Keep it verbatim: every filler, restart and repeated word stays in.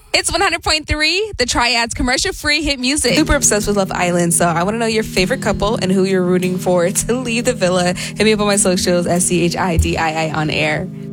It's one hundred point three, the Triad's commercial-free hit music. Super obsessed with Love Island, so I want to know your favorite couple and who you're rooting for to leave the villa. Hit me up on my socials at C H I D I I on air.